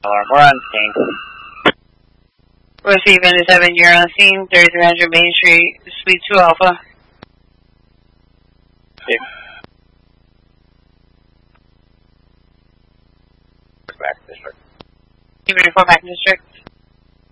alarm. We're on scene. Receive N7, you're on scene, 3300 Main Street, Suite 2 Alpha. Yep. Back district. You ready for back district?